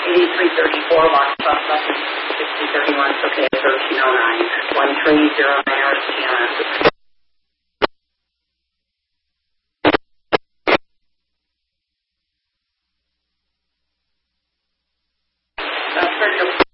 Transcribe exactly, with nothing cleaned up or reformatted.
eighty-three thirty-four, Los Angeles, sixty thirty-one, okay, thirteen oh nine, one three zero nine, Arizona. Uh,